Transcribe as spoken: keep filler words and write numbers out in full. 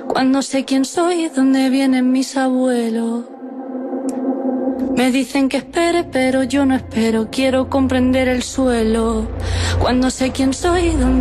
Cuando sé quién soy, dónde vienen mis abuelos. Me dicen que espere, pero yo no espero. Quiero comprender el suelo. Cuando sé quién soy, dónde